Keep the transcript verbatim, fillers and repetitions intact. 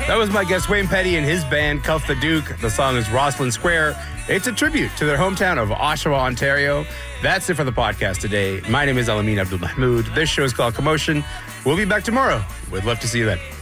That was my guest Wayne Petty and his band, Cuff the Duke. The song is Rosslyn Square. It's a tribute to their hometown of Oshawa, Ontario. That's it for the podcast today. My name is Alameen Abdul Mahmood. This show is called Commotion. We'll be back tomorrow. We'd love to see you then.